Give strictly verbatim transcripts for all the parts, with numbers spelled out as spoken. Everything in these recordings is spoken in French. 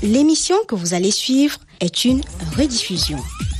L'émission que vous allez suivre est une rediffusion.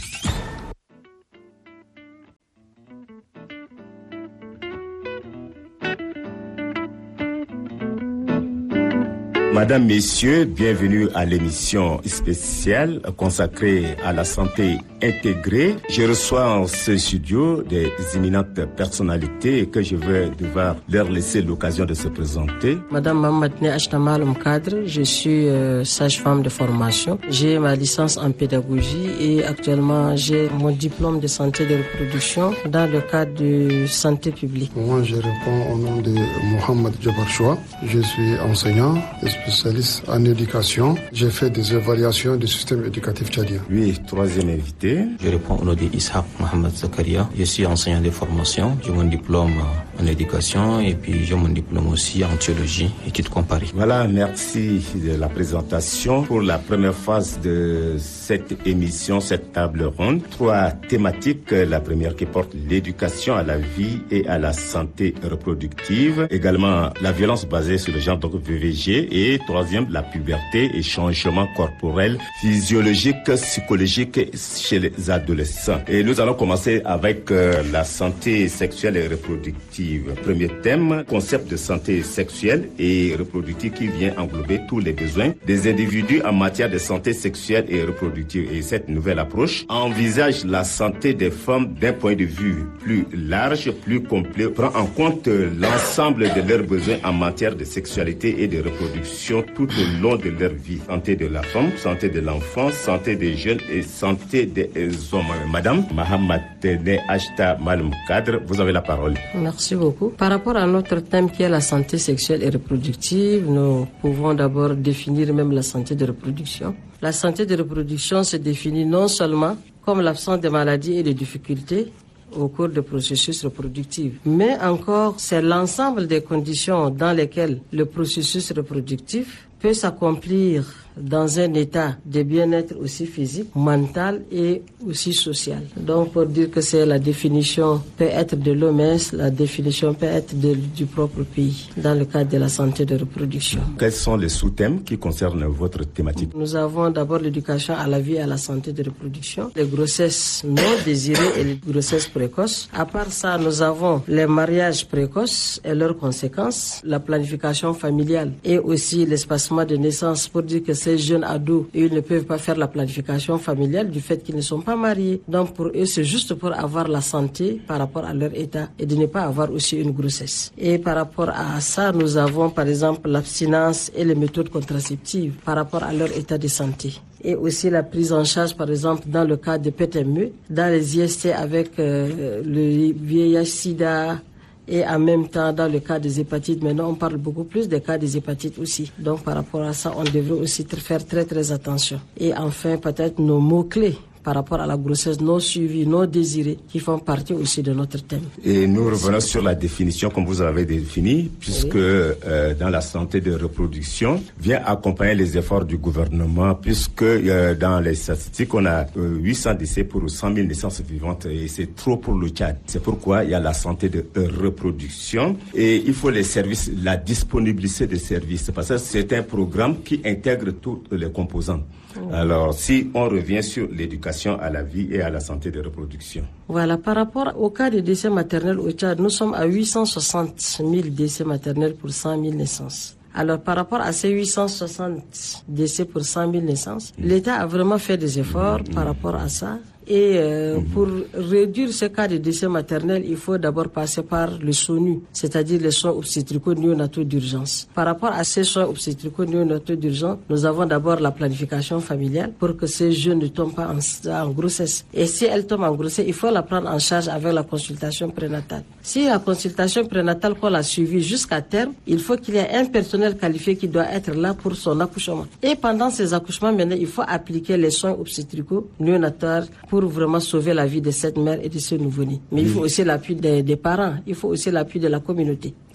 Madame, Messieurs, bienvenue à l'émission spéciale consacrée à la santé intégrée. Je reçois en ce studio des éminentes personnalités que je vais devoir leur laisser l'occasion de se présenter. Madame Mamadne Ashtamal Mkadr, je suis euh, sage-femme de formation. J'ai ma licence en pédagogie et actuellement j'ai mon diplôme de santé de reproduction dans le cadre de santé publique. Moi, je réponds au nom de Mohamed Jabarchoua. Je suis enseignant spécialiste en éducation. J'ai fait des évaluations du système éducatif tchadien. Oui, troisième invité. Je réponds au nom de Ishaq Mohamed Zakaria. Je suis enseignant de formation. J'ai mon diplôme en éducation et puis j'ai mon diplôme aussi en théologie, études comparées. Voilà, merci de la présentation. Pour la première phase de cette émission, cette table ronde, trois thématiques. La première qui porte l'éducation à la vie et à la santé reproductive. Également, la violence basée sur le genre, donc V V G. Et troisième, la puberté et changement corporel, physiologique, psychologique chez les adolescents. Et nous allons commencer avec euh, la santé sexuelle et reproductive. Premier thème, concept de santé sexuelle et reproductive qui vient englober tous les besoins des individus en matière de santé sexuelle et reproductive. Et cette nouvelle approche envisage la santé des femmes d'un point de vue plus large, plus complet, prend en compte l'ensemble de leurs besoins en matière de sexualité et de reproduction tout au long de leur vie. Santé de la femme, santé de l'enfant, santé des jeunes et santé des hommes. Madame Mahamatene Ashta Malum Kadr, vous avez la parole. Merci beaucoup. Par rapport à notre thème qui est la santé sexuelle et reproductive, nous pouvons d'abord définir même la santé de reproduction. La santé de reproduction se définit non seulement comme l'absence de maladies et de difficultés au cours du processus reproductif, mais encore c'est l'ensemble des conditions dans lesquelles le processus reproductif peut s'accomplir dans un état de bien-être aussi physique, mental et aussi social. Donc pour dire que c'est la définition peut être de l'O M S, la définition peut être de, du propre pays dans le cadre de la santé de reproduction. Quels sont les sous-thèmes qui concernent votre thématique? Nous avons d'abord l'éducation à la vie et à la santé de reproduction, les grossesses non désirées et les grossesses précoces. À part ça, nous avons les mariages précoces et leurs conséquences, la planification familiale et aussi l'espacement de naissance pour dire que ces jeunes ados, ils ne peuvent pas faire la planification familiale du fait qu'ils ne sont pas mariés. Donc pour eux, c'est juste pour avoir la santé par rapport à leur état et de ne pas avoir aussi une grossesse. Et par rapport à ça, nous avons par exemple l'abstinence et les méthodes contraceptives par rapport à leur état de santé. Et aussi la prise en charge, par exemple, dans le cas de P T M E, dans les I S T avec euh, le V I H sida, et en même temps, dans le cas des hépatites, maintenant on parle beaucoup plus des cas des hépatites aussi. Donc par rapport à ça, on devrait aussi faire très très attention. Et enfin, peut-être nos mots-clés par rapport à la grossesse non suivie, non désirée, qui font partie aussi de notre thème. Et nous revenons sur la définition comme vous avez défini, puisque oui. euh, dans la santé de reproduction, vient accompagner les efforts du gouvernement, puisque euh, dans les statistiques, on a euh, huit cents décès pour cent mille naissances vivantes, et c'est trop pour le Tchad. C'est pourquoi il y a la santé de reproduction, et il faut les services, la disponibilité des services, parce que c'est un programme qui intègre toutes les composantes. Alors, si on revient sur l'éducation à la vie et à la santé de reproduction. Voilà, par rapport au cas de décès maternels au Tchad, nous sommes à huit cent soixante mille décès maternels pour cent mille naissances. Alors, par rapport à ces huit cent soixante décès pour cent mille naissances, l'État a vraiment fait des efforts mmh. par rapport à ça. Et euh, mmh. pour réduire ce cas de décès maternel, il faut d'abord passer par le S O N U, c'est-à-dire les soins obstétricaux néonataux d'urgence. Par rapport à ces soins obstétricaux néonataux d'urgence, nous avons d'abord la planification familiale pour que ces jeunes ne tombent pas en, en grossesse. Et si elles tombent en grossesse, il faut la prendre en charge avec la consultation prénatale. Si la consultation prénatale qu'on l'a suivie jusqu'à terme, il faut qu'il y ait un personnel qualifié qui doit être là pour son accouchement. Et pendant ces accouchements, maintenant, il faut appliquer les soins obstétricaux néonataux pour vraiment sauver la vie de cette mère et de ce nouveau-né. Mais il faut aussi l'appui des, des parents, il faut aussi l'appui de la communauté.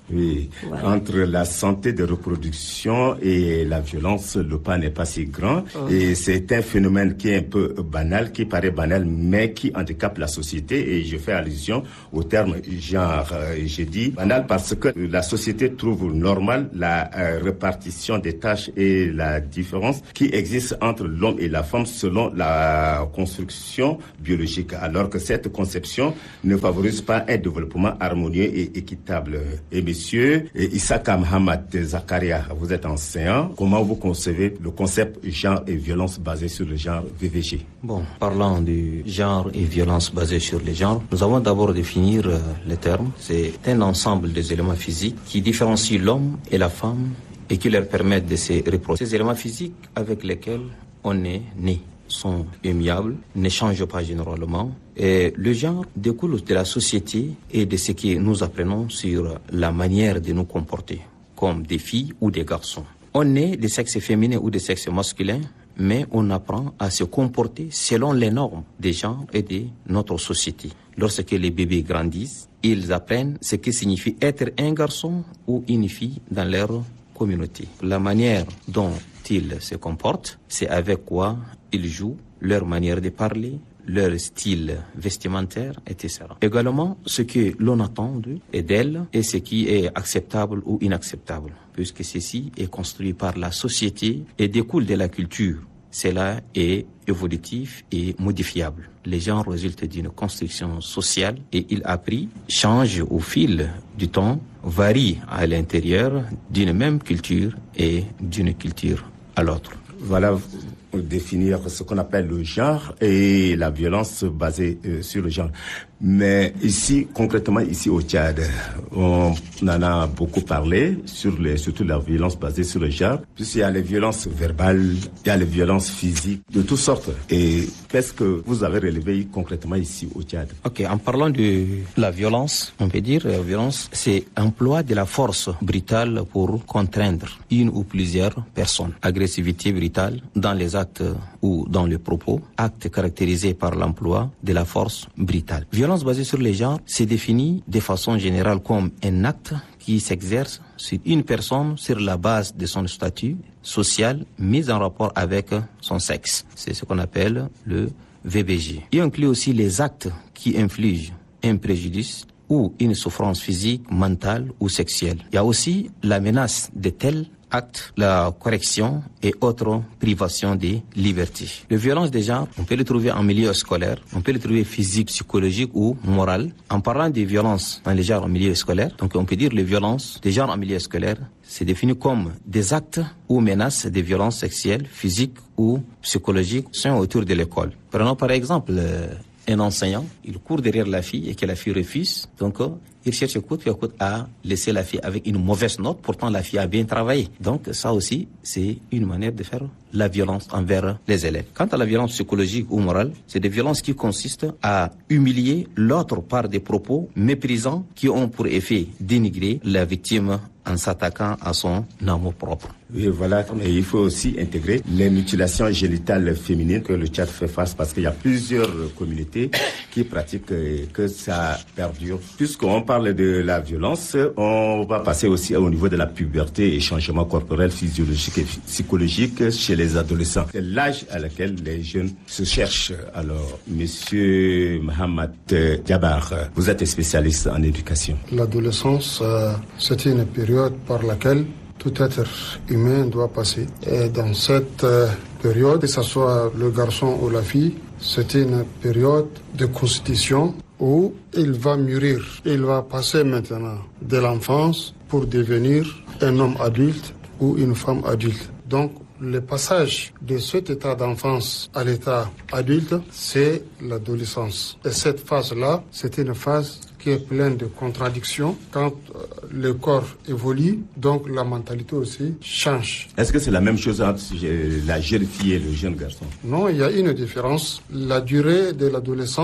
Oui, voilà. Entre la santé de reproduction et la violence, le pas n'est pas si grand. Oh. Et c'est un phénomène qui est un peu banal, qui paraît banal, mais qui handicape la société. Et je fais allusion au terme genre. J'ai dit banal parce que la société trouve normal la euh, répartition des tâches et la différence qui existe entre l'homme et la femme selon la construction biologique, alors que cette conception ne favorise pas un développement harmonieux et équitable. Et monsieur Issaka Mohamed Zakaria, vous êtes enseignant. Comment vous concevez le concept genre et violence basé sur le genre V V G? Bon, parlant du genre et violence basée sur le genre, nous avons d'abord définir euh, les termes. C'est un ensemble des éléments physiques qui différencient l'homme et la femme et qui leur permettent de se reproduire. Ces éléments physiques avec lesquels on est né sont immuables, ne changent pas généralement. Et le genre découle de la société et de ce que nous apprenons sur la manière de nous comporter, comme des filles ou des garçons. On est des sexes féminins ou des sexes masculins, mais on apprend à se comporter selon les normes des genres et de notre société. Lorsque les bébés grandissent, ils apprennent ce que signifie être un garçon ou une fille dans leur communauté. La manière dont ils se comportent, c'est avec quoi ils jouent, leur manière de parler, leur style vestimentaire, et cetera. Également, ce que l'on attend d'eux et d'elles et ce qui est acceptable ou inacceptable, puisque ceci est construit par la société et découle de la culture. Cela est évolutif et modifiable. Les genres résultent d'une construction sociale et il a pris, change au fil du temps, varie à l'intérieur d'une même culture et d'une culture à l'autre. Voilà, définir ce qu'on appelle le genre et la violence basée euh, sur le genre. Mais ici, concrètement, ici au Tchad, on en a beaucoup parlé, sur les, surtout la violence basée sur le genre, puisqu'il y a les violences verbales, il y a les violences physiques, de toutes sortes. Et qu'est-ce que vous avez relevé concrètement ici au Tchad? Ok, en parlant de la violence, on peut dire la violence, c'est emploi de la force brutale pour contraindre une ou plusieurs personnes. Agressivité brutale dans les actes ou dans les propos, actes caractérisés par l'emploi de la force brutale. Violence basée sur les genres, c'est défini de façon générale comme un acte qui s'exerce sur une personne sur la base de son statut social mis en rapport avec son sexe. C'est ce qu'on appelle le V B G. Il inclut aussi les actes qui infligent un préjudice ou une souffrance physique, mentale ou sexuelle. Il y a aussi la menace de tels actes, la correction et autres privations des libertés. Les violences des genres, on peut les trouver en milieu scolaire, on peut les trouver physique, psychologique ou morale. En parlant des violences dans les genres en milieu scolaire, donc on peut dire les violences des genres en milieu scolaire, c'est défini comme des actes ou menaces de violences sexuelles, physiques ou psychologiques sont autour de l'école. Prenons par exemple euh, un enseignant, il court derrière la fille et que la fille refuse, donc euh, il cherche coûte que coûte à laisser la fille avec une mauvaise note, pourtant la fille a bien travaillé. Donc ça aussi, c'est une manière de faire la violence envers les élèves. Quant à la violence psychologique ou morale, c'est des violences qui consistent à humilier l'autre par des propos méprisants qui ont pour effet dénigrer la victime en s'attaquant à son amour propre. Oui, voilà. Et il faut aussi intégrer les mutilations génitales féminines que le Tchad fait face parce qu'il y a plusieurs communautés qui pratiquent et que ça perdure. Puisqu'on parle de la violence, on va passer aussi au niveau de la puberté et changements corporels, physiologiques et psychologiques chez les adolescents. C'est l'âge à laquelle les jeunes se cherchent. Alors, monsieur Mohamed Djabar, vous êtes spécialiste en éducation. L'adolescence, euh, c'est une période par laquelle tout être humain doit passer. Et dans cette euh, période, que ce soit le garçon ou la fille, c'est une période de constitution où il va mûrir. Il va passer maintenant de l'enfance pour devenir un homme adulte ou une femme adulte. Donc, le passage de cet état d'enfance à l'état adulte, c'est l'adolescence. Et cette phase-là, c'est une phase qui est pleine de contradictions. Quand euh, le corps évolue, donc la mentalité aussi change. Est-ce que c'est la même chose entre la jeune fille et le jeune garçon? Non, il y a une différence. La durée de l'adolescence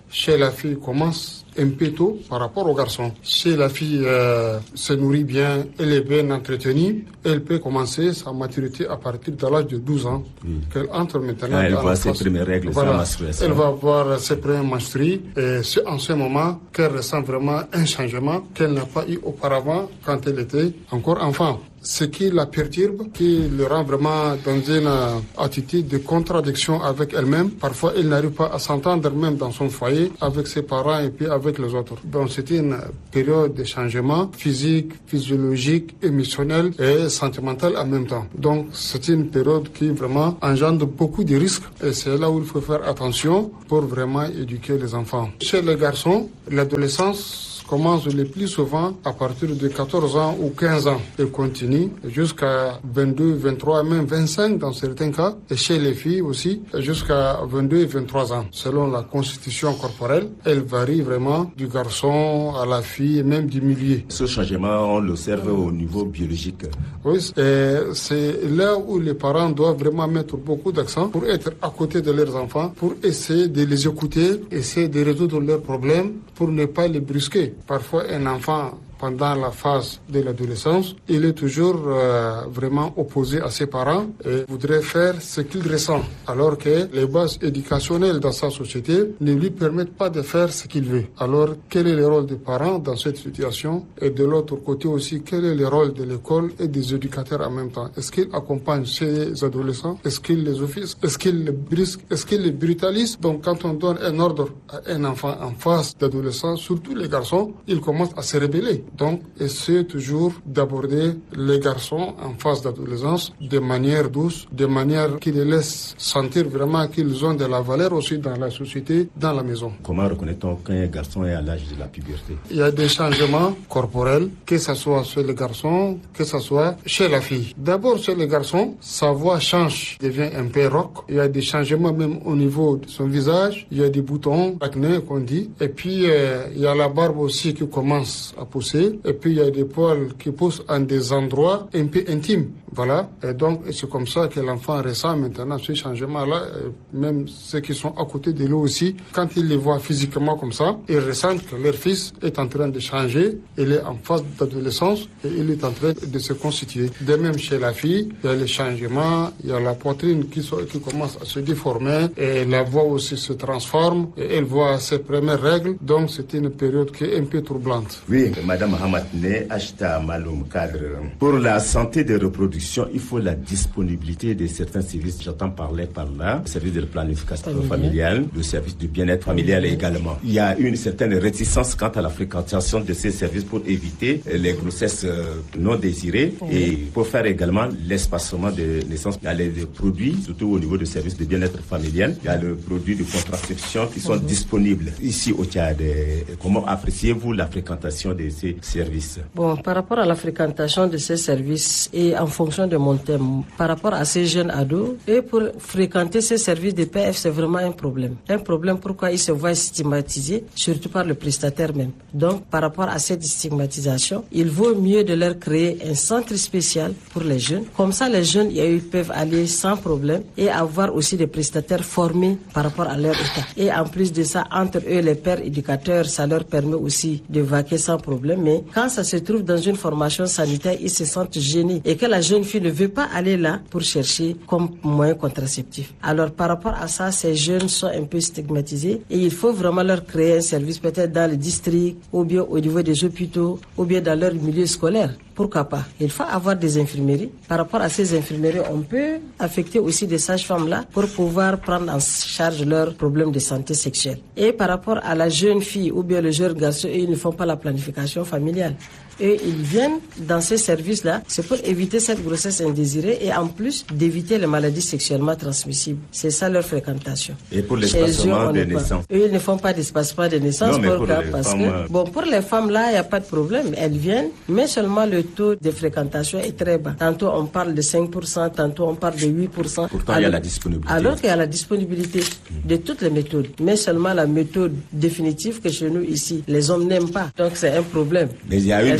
chez la fille commence un peu tôt par rapport au garçon. Si la fille euh, se nourrit bien, elle est bien entretenue, elle peut commencer sa maturité à partir de l'âge de douze ans. Oui. Qu'elle entre maintenant. Elle dans voit la ses phase. premières règles, voilà. sa menstruation. Elle va voir ses premières menstrues et c'est en ce moment qu'elle ressent vraiment un changement qu'elle n'a pas eu auparavant quand elle était encore enfant. Ce qui la perturbe, qui le rend vraiment dans une euh, attitude de contradiction avec elle-même. Parfois, elle n'arrive pas à s'entendre même dans son foyer, avec ses parents et puis avec les autres. Donc, c'est une période de changement physique, physiologique, émotionnel et sentimental en même temps. Donc, c'est une période qui vraiment engendre beaucoup de risques et c'est là où il faut faire attention pour vraiment éduquer les enfants. Chez les garçons, l'adolescence commence le plus souvent à partir de quatorze ans ou quinze ans et continue jusqu'à vingt-deux, vingt-trois, même vingt-cinq dans certains cas, et chez les filles aussi jusqu'à vingt-deux et vingt-trois ans. Selon la constitution corporelle, elle varie vraiment du garçon à la fille et même du milieu. Ce changement, on l'observe au niveau biologique. Oui, et c'est là où les parents doivent vraiment mettre beaucoup d'accent pour être à côté de leurs enfants, pour essayer de les écouter, essayer de résoudre leurs problèmes, pour ne pas les brusquer. Parfois, un enfant, pendant la phase de l'adolescence, il est toujours euh, vraiment opposé à ses parents et voudrait faire ce qu'il ressent, alors que les bases éducationnelles dans sa société ne lui permettent pas de faire ce qu'il veut. Alors, quel est le rôle des parents dans cette situation? Et de l'autre côté aussi, quel est le rôle de l'école et des éducateurs en même temps? Est-ce qu'ils accompagnent ces adolescents? Est-ce qu'ils les offusquent? Est-ce qu'ils les brusquent? Est-ce qu'ils les brutalisent? Donc, quand on donne un ordre à un enfant en phase d'adolescence, surtout les garçons, ils commencent à se rébeller. Donc, essayez toujours d'aborder les garçons en phase d'adolescence de manière douce, de manière qui les laisse sentir vraiment qu'ils ont de la valeur aussi dans la société, dans la maison. Comment reconnaît-on qu'un garçon est à l'âge de la puberté? Il y a des changements corporels, que ce soit chez les garçons, que ce soit chez la fille. D'abord, chez les garçons, sa voix change, devient un peu rauque. Il y a des changements même au niveau de son visage. Il y a des boutons, acné qu'on dit. Et puis, euh, il y a la barbe aussi qui commence à pousser. Et puis, il y a des poils qui poussent en des endroits un peu intimes. Voilà. Et donc, c'est comme ça que l'enfant ressent maintenant ce changement-là. Même ceux qui sont à côté de lui aussi, quand ils les voient physiquement comme ça, ils ressentent que leur fils est en train de changer. Il est en phase d'adolescence et il est en train de se constituer. De même chez la fille, il y a les changements, il y a la poitrine qui, so, qui commence à se déformer et la voix aussi se transforme et elle voit ses premières règles. Donc, c'est une période qui est un peu troublante. Oui, Madame Hamatne, Ashta Maloum Cadre. Pour la santé de reproduction, il faut la disponibilité de certains services. J'entends parler par là, le service de planification familiale, familiale le service du bien-être familial familial également. Il y a une certaine réticence quant à la fréquentation de ces services pour éviter les grossesses non désirées et pour faire également l'espacement de naissance. Il y a les produits, surtout au niveau du service de bien-être familial, il y a le produit de contraception qui sont mmh. disponibles ici au Tchad. Comment appréciez-vous la fréquentation de ces services? Bon, par rapport à la fréquentation de ces services et en fonction de mon thème, par rapport à ces jeunes ados, et pour fréquenter ces services de P F, c'est vraiment un problème. Un problème pourquoi ils se voient stigmatisés, surtout par le prestataire même. Donc, par rapport à cette stigmatisation, il vaut mieux de leur créer un centre spécial pour les jeunes. Comme ça, les jeunes, ils peuvent aller sans problème et avoir aussi des prestataires formés par rapport à leur état. Et en plus de ça, entre eux, les pères éducateurs, ça leur permet aussi de vaquer sans problème. Mais quand ça se trouve dans une formation sanitaire, ils se sentent gênés et que la jeune fille ne veut pas aller là pour chercher comme moyen contraceptif. Alors, par rapport à ça, ces jeunes sont un peu stigmatisés et il faut vraiment leur créer un service peut-être dans le district ou bien au niveau des hôpitaux ou bien dans leur milieu scolaire. Pourquoi pas? Il faut avoir des infirmeries. Par rapport à ces infirmeries, on peut affecter aussi des sages-femmes là pour pouvoir prendre en charge leurs problèmes de santé sexuelle. Et par rapport à la jeune fille ou bien le jeune garçon, ils ne font pas la planification familiale. Et ils viennent dans ces services-là, c'est pour éviter cette grossesse indésirée et en plus d'éviter les maladies sexuellement transmissibles. C'est ça leur fréquentation. Et pour l'espacement de naissance? Eux, ils ne font pas d'espacement de naissance. Non, pour cas, les parce femmes, que, bon, pour les femmes là, il n'y a pas de problème. Elles viennent, mais seulement le taux de fréquentation est très bas. Tantôt on parle de cinq pour cent, tantôt on parle de huit pour cent. Pourtant, alors, il y a la disponibilité. Alors qu'il y a la disponibilité de toutes les méthodes, mais seulement la méthode définitive que chez nous ici, les hommes n'aiment pas. Donc c'est un problème. Mais il y a une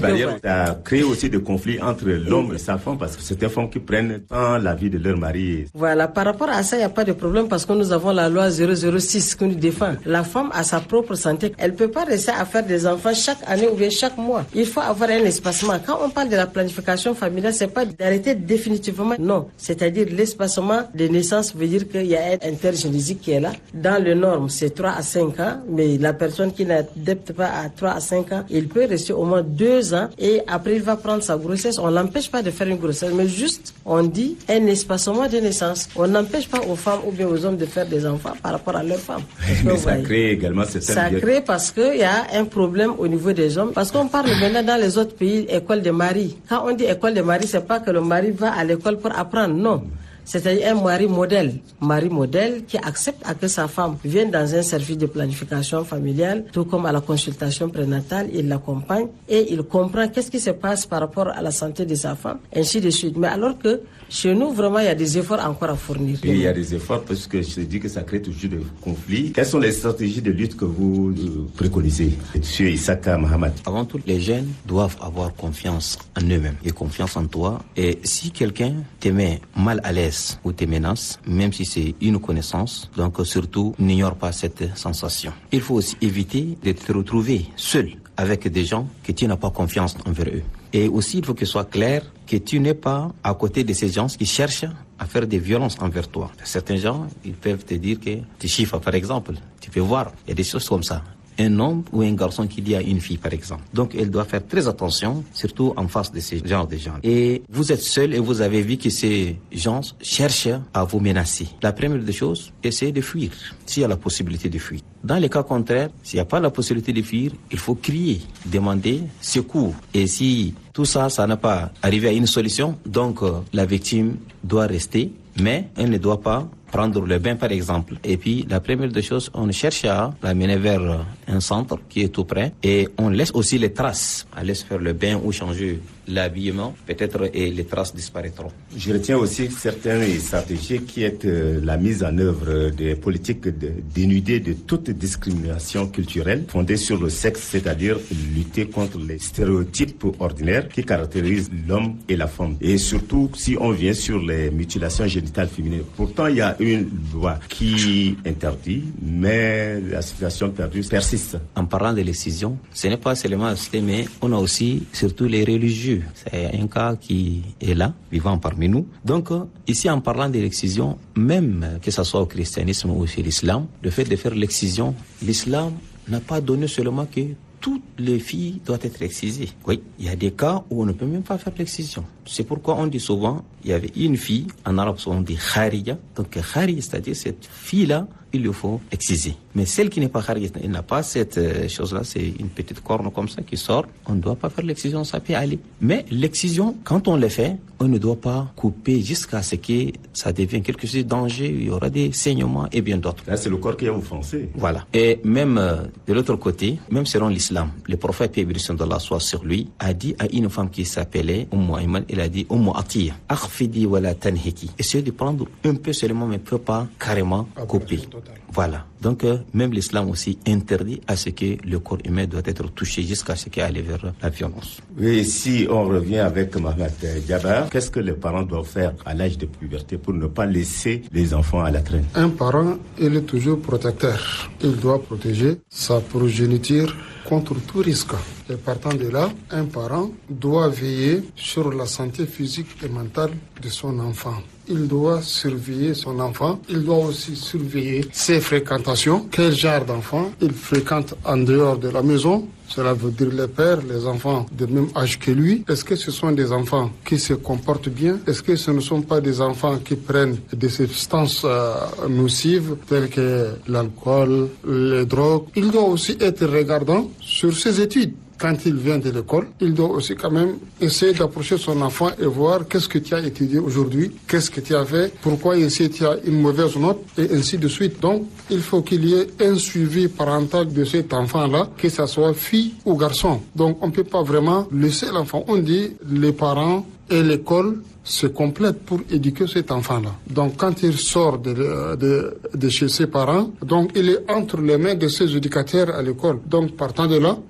barrière, ça a créé aussi des conflits entre l'homme et sa femme parce que c'est des femmes qui prennent tant la vie de leur mari. Voilà, par rapport à ça, il n'y a pas de problème parce que nous avons la loi zéro zéro six qui nous défend. La femme a sa propre santé. Elle ne peut pas rester à faire des enfants chaque année ou bien chaque mois. Il faut avoir un espacement. Quand on parle de la planification familiale, c'est pas d'arrêter définitivement. Non, c'est-à-dire l'espacement de naissance veut dire qu'il y a un intergénésique qui est là. Dans le norme, c'est trois à cinq ans, mais la personne qui n'adapte pas à trois à cinq ans, il peut rester au moins deux ans et après il va prendre sa grossesse. On l'empêche pas de faire une grossesse, mais juste, on dit un espacement de naissance. On n'empêche pas aux femmes ou bien aux hommes de faire des enfants par rapport à leurs femmes. Mais ça crée également cette Ça crée parce qu'il y a un problème au niveau des hommes. Parce qu'on parle maintenant dans les autres pays, école de mari. Quand on dit école de mari, c'est pas que le mari va à l'école pour apprendre, non. C'est-à-dire un mari modèle, mari modèle qui accepte à que sa femme vienne dans un service de planification familiale, tout comme à la consultation prénatale, il l'accompagne et il comprend qu'est-ce qui se passe par rapport à la santé de sa femme, ainsi de suite. Mais alors que chez nous, vraiment, il y a des efforts encore à fournir. Et il y a des efforts parce que je dis que ça crée toujours des conflits. Quelles sont les stratégies de lutte que vous euh, préconisez, M. Issaka Mohamed? Avant tout, les jeunes doivent avoir confiance en eux-mêmes et confiance en toi. Et si quelqu'un te met mal à l'aise ou te menace, même si c'est une connaissance, donc surtout n'ignore pas cette sensation. Il faut aussi éviter de te retrouver seul avec des gens que tu n'as pas confiance envers eux. Et aussi, il faut que ce soit clair que tu n'es pas à côté de ces gens qui cherchent à faire des violences envers toi. Certains gens, ils peuvent te dire que tu chiffres, par exemple. Tu peux voir, il y a des choses comme ça. Un homme ou un garçon qui dit à une fille, par exemple. Donc, elle doit faire très attention, surtout en face de ces genres de gens. Et vous êtes seul et vous avez vu que ces gens cherchent à vous menacer. La première des choses, essayez de fuir, s'il y a la possibilité de fuir. Dans les cas contraires, s'il n'y a pas la possibilité de fuir, il faut crier, demander secours. Et si tout ça, ça n'a pas arrivé à une solution, donc euh, la victime doit rester, mais elle ne doit pas prendre le bain, par exemple. Et puis, la première des choses, on cherche à l'amener vers un centre qui est tout près et on laisse aussi les traces. On laisse faire le bain ou changer l'habillement, peut-être, et les traces disparaîtront. Je retiens aussi certaines stratégies qui est euh, la mise en œuvre des politiques de, dénudées de toute discrimination culturelle fondée sur le sexe, c'est-à-dire lutter contre les stéréotypes ordinaires qui caractérisent l'homme et la femme. Et surtout, si on vient sur les mutilations génitales féminines. Pourtant, il y a une loi qui interdit, mais la situation perdue persiste. En parlant de l'excision, ce n'est pas seulement la société, mais on a aussi surtout les religieux. C'est un cas qui est là, vivant parmi nous. Donc, ici, en parlant de l'excision, même que ce soit au christianisme ou chez l'islam, le fait de faire l'excision, l'islam n'a pas donné seulement que toutes les filles doivent être excisées. Oui, il y a des cas où on ne peut même pas faire l'excision. C'est pourquoi on dit souvent, il y avait une fille, en arabe on dit khariya. Donc khariya, c'est-à-dire cette fille-là, il lui faut exciser. Mais celle qui n'est pas khariya, elle n'a pas cette euh, chose-là, c'est une petite corne comme ça qui sort. On ne doit pas faire l'excision, ça peut aller. Mais l'excision, quand on le fait, on ne doit pas couper jusqu'à ce que ça devienne quelque chose de danger, il y aura des saignements et bien d'autres. Là, c'est le corps qui est offensé. Voilà. Et même euh, de l'autre côté, même selon l'islam, le prophète, paix et bénédiction d'Allah soit sur lui, a dit à une femme qui s'appelait Umm Ayman, il a dit Umm Atiya, akhfidi wa la tanhiki. Essayez de prendre un peu seulement, mais ne peut pas carrément couper. Voilà. Donc, euh, même l'islam aussi interdit à ce que le corps humain doit être touché jusqu'à ce qu'il aille vers la violence. Oui, si on revient avec Mohamed Djabar, qu'est-ce que les parents doivent faire à l'âge de puberté pour ne pas laisser les enfants à la traîne? Un parent, il est toujours protecteur. Il doit protéger sa progéniture contre tout risque. Et partant de là, un parent doit veiller sur la santé physique et mentale de son enfant. Il doit surveiller son enfant. Il doit aussi surveiller ses fréquentations. Quel genre d'enfant il fréquente en dehors de la maison? Cela veut dire les pères, les enfants de même âge que lui. Est-ce que ce sont des enfants qui se comportent bien? Est-ce que ce ne sont pas des enfants qui prennent des substances euh, nocives telles que l'alcool, les drogues? Il doit aussi être regardant sur ses études. Quand il vient de l'école, il doit aussi quand même essayer d'approcher son enfant et voir qu'est-ce que tu as étudié aujourd'hui, qu'est-ce que tu as fait, pourquoi ici tu as une mauvaise note, et ainsi de suite. Donc, il faut qu'il y ait un suivi parental de cet enfant-là, que ce soit fille ou garçon. Donc, on ne peut pas vraiment laisser l'enfant. On dit les parents et l'école se complètent pour éduquer cet enfant-là. Donc, quand il sort de, de, de chez ses parents, donc il est entre les mains de ses éducateurs à l'école. Donc, partant de là,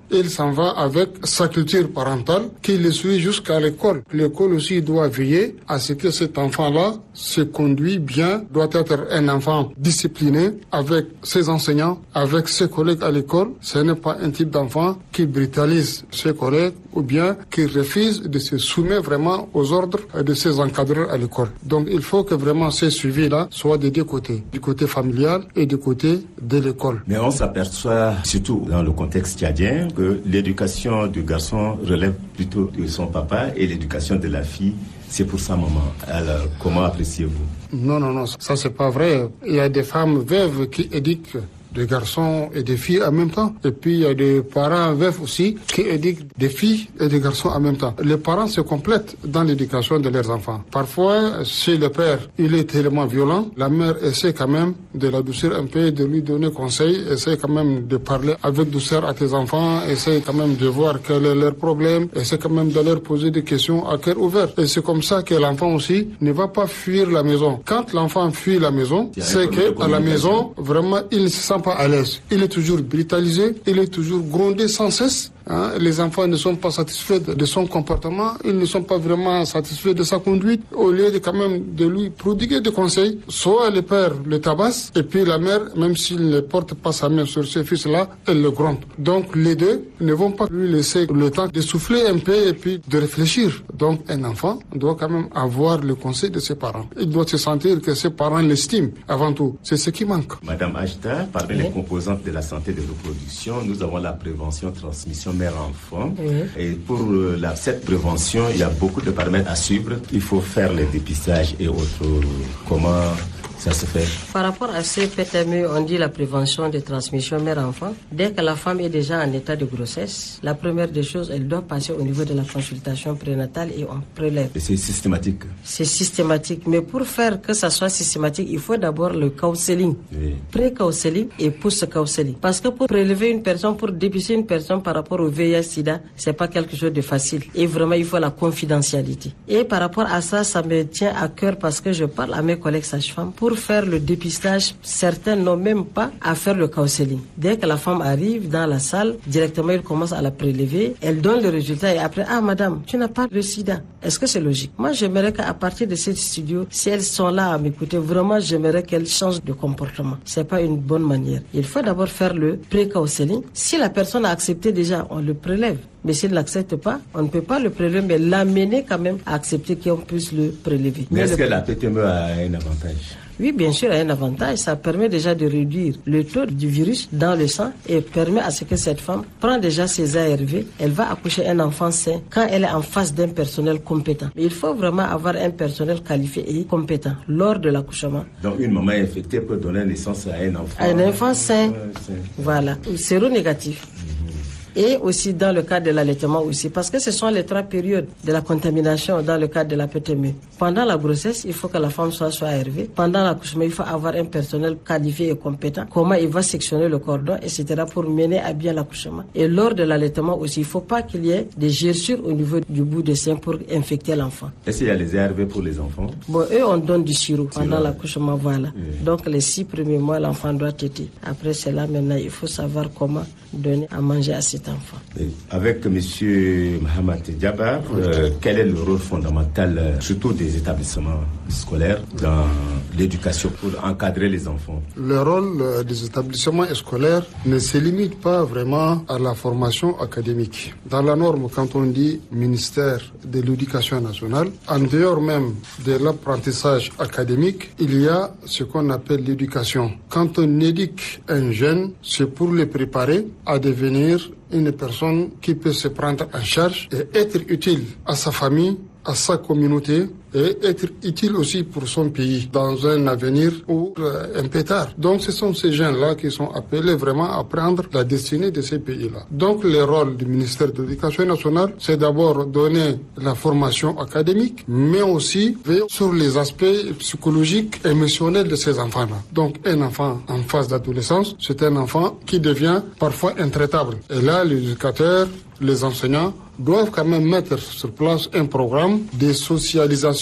il s'en va avec sa culture parentale qui le suit jusqu'à l'école. L'école aussi doit veiller à ce que cet enfant-là se conduit bien, doit être un enfant discipliné avec ses enseignants, avec ses collègues à l'école. Ce n'est pas un type d'enfant qui brutalise ses collègues ou bien qui refuse de se soumettre vraiment aux ordres de ses encadreurs à l'école. Donc il faut que vraiment ces suivis-là soient des deux côtés, du côté familial et du côté de l'école. Mais on s'aperçoit, surtout dans le contexte tchadien, que l'éducation du garçon relève plutôt de son papa et l'éducation de la fille, c'est pour sa maman. Alors, comment appréciez-vous? Non, non, non, ça c'est pas vrai. Il y a des femmes veuves qui éduquent des garçons et des filles en même temps. Et puis il y a des parents veufs aussi qui éduquent des filles et des garçons en même temps. Les parents se complètent dans l'éducation de leurs enfants. Parfois, si le père il est tellement violent, la mère essaie quand même de l'adoucir un peu, de lui donner conseil, essaie quand même de parler avec douceur à tes enfants, essaie quand même de voir quel est leur problème, essaie quand même de leur poser des questions à cœur ouvert. Et c'est comme ça que l'enfant aussi ne va pas fuir la maison. Quand l'enfant fuit la maison, c'est que à la maison, vraiment, il ne se sent pas à l'aise. Il est toujours brutalisé, il est toujours grondé sans cesse. Hein, les enfants ne sont pas satisfaits de, de son comportement, ils ne sont pas vraiment satisfaits de sa conduite. Au lieu de quand même de lui prodiguer des conseils, soit le père le tabasse et puis la mère, même s'il ne porte pas sa main sur ce fils-là, elle le gronde. Donc les deux ne vont pas lui laisser le temps de souffler un peu et puis de réfléchir. Donc un enfant doit quand même avoir le conseil de ses parents. Il doit se sentir que ses parents l'estiment avant tout. C'est ce qui manque. Madame Ajda, parmi oui. les composantes de la santé de reproduction, nous avons la prévention, transmission mère-enfant. Oui. Et pour euh, la, cette prévention, il y a beaucoup de paramètres à suivre. Il faut faire les dépistages et autres. Comment ça se fait? Par rapport à ce P T M E, on dit la prévention des transmissions mère-enfant. Dès que la femme est déjà en état de grossesse, la première des choses, elle doit passer au niveau de la consultation prénatale et on prélève. Et c'est systématique? C'est systématique. Mais pour faire que ça soit systématique, il faut d'abord le counseling. Oui. Pré-counseling et post-counseling. Parce que pour prélever une personne, pour dépister une personne par rapport au V I H sida, c'est pas quelque chose de facile. Et vraiment, il faut la confidentialité. Et par rapport à ça, ça me tient à cœur parce que je parle à mes collègues sages-femmes pour faire le dépistage. Certains n'ont même pas à faire le counseling. Dès que la femme arrive dans la salle, directement, ils commencent à la prélever. Elle donne le résultat et après, ah madame, tu n'as pas le sida. Est-ce que c'est logique? Moi, j'aimerais qu'à partir de ce studio, si elles sont là à m'écouter, vraiment, j'aimerais qu'elles changent de comportement. C'est pas une bonne manière. Il faut d'abord faire le pré-counseling. Si la personne a accepté déjà, on le prélève. Mais s'il ne l'accepte pas, on ne peut pas le prélever, mais l'amener quand même à accepter qu'on puisse le prélever. Mais, mais est-ce le... que la P T M E a un avantage? Oui, bien sûr, il y a un avantage. Ça permet déjà de réduire le taux du virus dans le sang et permet à ce que cette femme prenne déjà ses A R V. Elle va accoucher un enfant sain quand elle est en face d'un personnel compétent. Mais il faut vraiment avoir un personnel qualifié et compétent lors de l'accouchement. Donc une maman infectée peut donner naissance à un enfant. À un enfant sain, sain. Voilà, séronégatif. Et aussi dans le cadre de l'allaitement aussi, parce que ce sont les trois périodes de la contamination dans le cadre de la P T M E. Pendant la grossesse, il faut que la femme soit soit A R V. Pendant l'accouchement, il faut avoir un personnel qualifié et compétent. Comment il va sectionner le cordon, et cetera pour mener à bien l'accouchement. Et lors de l'allaitement aussi, il ne faut pas qu'il y ait des gerçures au niveau du bout des seins pour infecter l'enfant. Est-ce qu'il y a les A R V pour les enfants? Bon, eux, on donne du sirop pendant l'accouchement, voilà. Oui. Donc les six premiers mois, l'enfant doit téter. Après cela, maintenant, il faut savoir comment donner à manger à cet enfant. Et avec M. Mohamed Diabar, euh, quel est le rôle fondamental, euh, surtout des établissements scolaires, dans l'éducation pour encadrer les enfants? Le rôle euh, des établissements scolaires ne se limite pas vraiment à la formation académique. Dans la norme, quand on dit ministère de l'Éducation nationale, en dehors même de l'apprentissage académique, il y a ce qu'on appelle l'éducation. Quand on éduque un jeune, c'est pour le préparer à devenir une personne qui peut se prendre en charge et être utile à sa famille, à sa communauté et être utile aussi pour son pays dans un avenir ou euh, un peu tard. Donc ce sont ces gens-là qui sont appelés vraiment à prendre la destinée de ces pays-là. Donc le rôle du ministère de l'Éducation nationale, c'est d'abord donner la formation académique, mais aussi veiller sur les aspects psychologiques et émotionnels de ces enfants-là. Donc un enfant en phase d'adolescence, c'est un enfant qui devient parfois intraitable. Et là, l'éducateur, les enseignants doivent quand même mettre sur place un programme de socialisation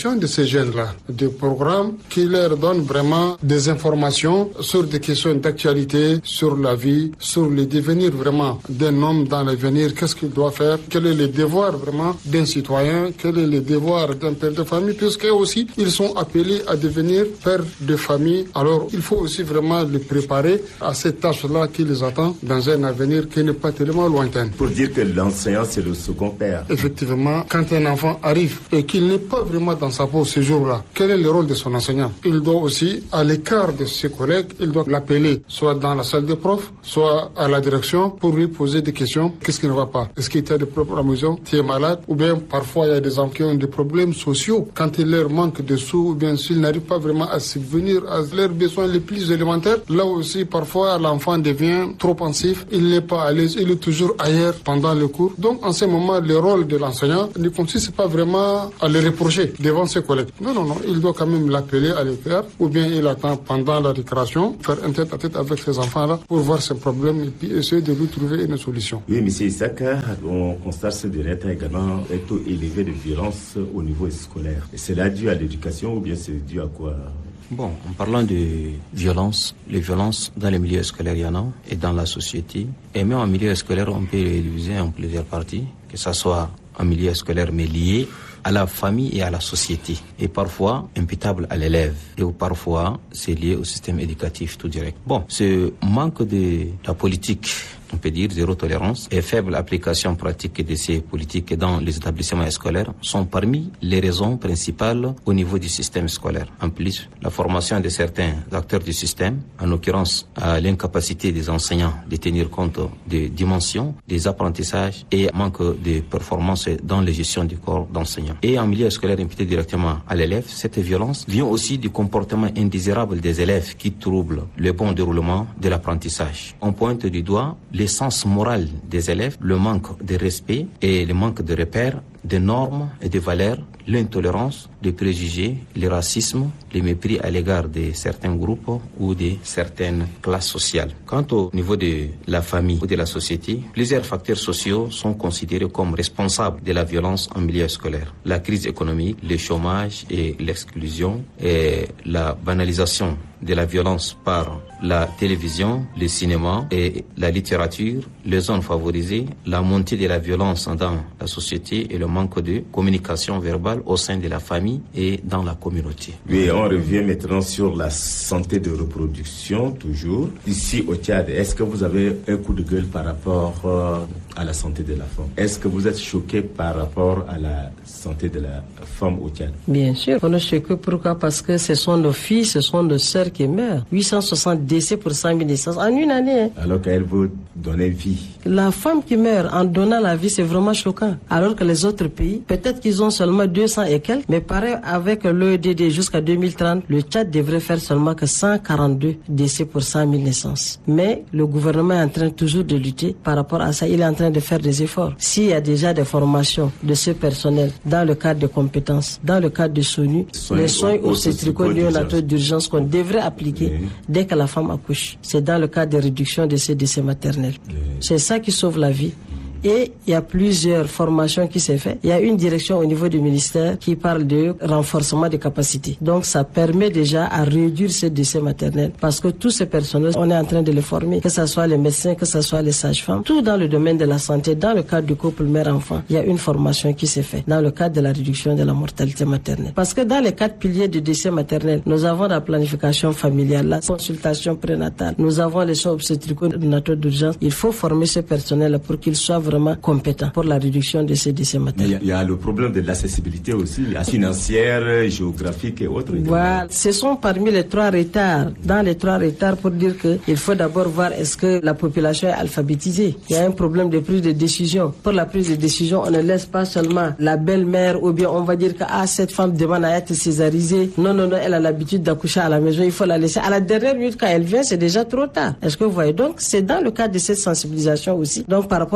l'éducation de ces jeunes-là, des programmes qui leur donnent vraiment des informations sur des questions d'actualité, sur la vie, sur le devenir vraiment d'un homme dans l'avenir, qu'est-ce qu'il doit faire, quel est le devoir vraiment d'un citoyen, quel est le devoir d'un père de famille, puisque aussi ils sont appelés à devenir pères de famille. Alors il faut aussi vraiment les préparer à cette tâche-là qui les attend dans un avenir qui n'est pas tellement lointain. Pour dire que l'enseignant c'est le second père. Effectivement, quand un enfant arrive et qu'il n'est pas vraiment dans sa peau ce jour-là, quel est le rôle de son enseignant? Il doit aussi, à l'écart de ses collègues, il doit l'appeler, soit dans la salle de prof, soit à la direction, pour lui poser des questions. Qu'est-ce qui ne va pas? Est-ce qu'il y a des problèmes à la maison? Tu es malade? Ou bien parfois il y a des enfants qui ont des problèmes sociaux. Quand il leur manque de sous, ou bien s'ils n'arrivent pas vraiment à subvenir à leurs besoins les plus élémentaires, là aussi parfois l'enfant devient trop pensif, il n'est pas à l'aise, il est toujours ailleurs pendant le cours. Donc en ce moment, le rôle de l'enseignant ne consiste pas vraiment à le reprocher devant ses collègues. Non, non, non, il doit quand même l'appeler à l'écart, ou bien il attend pendant la récréation, faire un tête à tête avec ces enfants-là pour voir ses problèmes et puis essayer de lui trouver une solution. Oui, M. Isaka, on constate ce dernier temps également un taux élevé de violence au niveau scolaire. C'est là dû à l'éducation ou bien c'est dû à quoi? Bon, en parlant de violence, les violences dans les milieux scolaires, il y en a, et dans la société. Et même en milieu scolaire, on peut les diviser en plusieurs parties, que ce soit en milieu scolaire, mais lié à la famille et à la société. Et parfois, imputable à l'élève. Et parfois, c'est lié au système éducatif tout direct. Bon, ce manque de la politique, on peut dire zéro tolérance, et faible application pratique de ces politiques dans les établissements scolaires sont parmi les raisons principales au niveau du système scolaire. En plus, la formation de certains acteurs du système, en l'occurrence à l'incapacité des enseignants de tenir compte des dimensions, des apprentissages et manque de performance dans la gestion du corps d'enseignants. Et en milieu scolaire imputé directement à l'élève, cette violence vient aussi du comportement indésirable des élèves qui trouble le bon déroulement de l'apprentissage. On pointe du doigt l'essence morale des élèves, le manque de respect et le manque de repères, de normes et de valeurs, l'intolérance, les préjugés, le racisme, le mépris à l'égard de certains groupes ou de certaines classes sociales. Quant au niveau de la famille ou de la société, plusieurs facteurs sociaux sont considérés comme responsables de la violence en milieu scolaire. La crise économique, le chômage et l'exclusion et la banalisation de la violence par la télévision, le cinéma et la littérature, les zones favorisées, la montée de la violence dans la société et le manque de communication verbale au sein de la famille et dans la communauté. Oui, on revient maintenant sur la santé de reproduction, toujours. Ici au Tchad, est-ce que vous avez un coup de gueule par rapport euh, à la santé de la femme? Est-ce que vous êtes choqué par rapport à la santé de la femme au Tchad? Bien sûr, on est choqué. Pourquoi? Parce que ce sont nos filles, ce sont nos sœurs qui meurent. huit cent soixante décès pour cent mille naissances en une année. Hein. Alors qu'elle veut donner vie. La femme qui meurt en donnant la vie, c'est vraiment choquant. Alors que les autres pays, peut-être qu'ils ont seulement deux cents et quelques, mais pareil avec l'O E D D jusqu'à deux mille trente, le Tchad devrait faire seulement que cent quarante-deux décès pour cent mille naissances. Mais le gouvernement est en train toujours de lutter par rapport à ça. Il est en train de faire des efforts. S'il y a déjà des formations de ce personnel dans le cadre de compétences, dans le cadre de SONU, soins les soins obstétricaux néonataux d'urgence qu'on devrait appliquer oui. dès que la femme accouche. C'est dans le cadre de réduction de ces décès maternels. Oui. C'est ça qui sauve la vie. Et il y a plusieurs formations qui s'est fait. Il y a une direction au niveau du ministère qui parle de renforcement des capacités. Donc ça permet déjà à réduire ces décès maternels parce que tous ces personnels, on est en train de les former, que ce soit les médecins, que ce soit les sages-femmes, tout dans le domaine de la santé, dans le cadre du couple mère-enfant. Il y a une formation qui s'est faite dans le cadre de la réduction de la mortalité maternelle. Parce que dans les quatre piliers du décès maternel, nous avons la planification familiale, la consultation prénatale, nous avons les soins obstétricaux néonataux d'urgence. Il faut former ce personnel pour qu'ils soient vraiment compétent pour la réduction de ces décès maternels. Il y, y a le problème de l'accessibilité aussi, financière, géographique et autres. Voilà, ce sont parmi les trois retards. Dans les trois retards, pour dire que il faut d'abord voir est-ce que la population est alphabétisée. Il y a un problème de prise de décision. Pour la prise de décision, on ne laisse pas seulement la belle-mère ou bien on va dire que ah, cette femme demande à être césarisée. Non, non, non, elle a l'habitude d'accoucher à la maison, il faut la laisser. À la dernière minute, quand elle vient, c'est déjà trop tard. Est-ce que vous voyez? Donc, c'est dans le cadre de cette sensibilisation aussi. Donc, par rapport à cette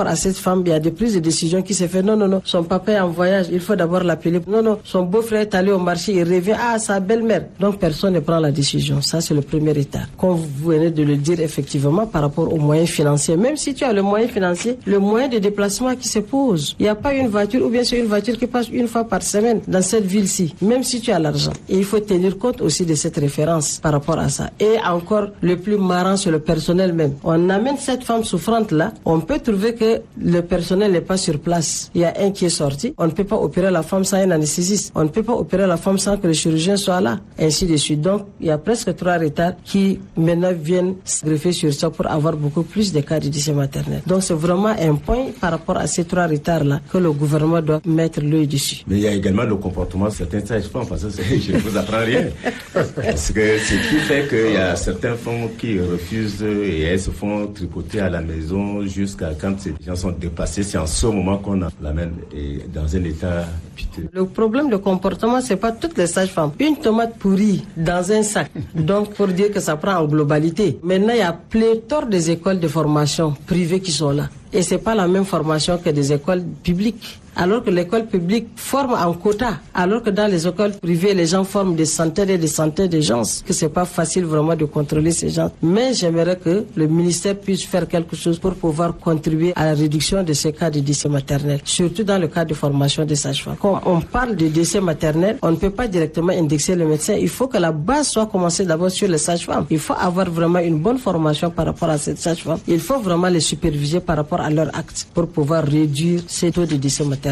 sage-femme, il y a des prises de décision qui se fait. Non, non, non, son papa est en voyage, il faut d'abord l'appeler. Non, non, son beau-frère est allé au marché, il revient, ah, sa belle-mère. Donc personne ne prend la décision. Ça, c'est le premier état. Comme vous venez de le dire, effectivement, par rapport aux moyens financiers, même si tu as le moyen financier, le moyen de déplacement qui se pose. Il n'y a pas une voiture, ou bien c'est une voiture qui passe une fois par semaine dans cette ville-ci, même si tu as l'argent. Et il faut tenir compte aussi de cette référence par rapport à ça. Et encore, le plus marrant, c'est le personnel même. On amène cette femme souffrante-là, on peut trouver que le personnel n'est pas sur place. Il y a un qui est sorti, on ne peut pas opérer la femme sans un anesthésiste, on ne peut pas opérer la femme sans que le chirurgien soit là, ainsi de suite. Donc, il y a presque trois retards qui maintenant viennent se greffer sur ça pour avoir beaucoup plus de cas de décès maternel. Donc, c'est vraiment un point par rapport à ces trois retards-là que le gouvernement doit mettre l'œil dessus. Mais il y a également le comportement de certains sages-femmes, parce que je ne vous apprends rien. Parce que ce qui fait qu'il y a certaines femmes qui refusent et elles se font tricoter à la maison jusqu'à quand ces gens sont dépassés. C'est en ce moment qu'on l'amène dans un état piteux. Le problème de comportement, c'est pas toutes les sages-femmes. Une tomate pourrie dans un sac. Donc, pour dire que ça prend en globalité. Maintenant, il y a pléthore des écoles de formation privées qui sont là. Et c'est pas la même formation que des écoles publiques. Alors que l'école publique forme en quota, alors que dans les écoles privées, les gens forment des centaines et des centaines de gens, que c'est pas facile vraiment de contrôler ces gens. Mais j'aimerais que le ministère puisse faire quelque chose pour pouvoir contribuer à la réduction de ces cas de décès maternels, surtout dans le cas de formation des sages-femmes. Quand on parle de décès maternels, on ne peut pas directement indexer le médecin. Il faut que la base soit commencée d'abord sur les sages-femmes. Il faut avoir vraiment une bonne formation par rapport à ces sages-femmes. Il faut vraiment les superviser par rapport à leurs actes pour pouvoir réduire ces taux de décès maternels.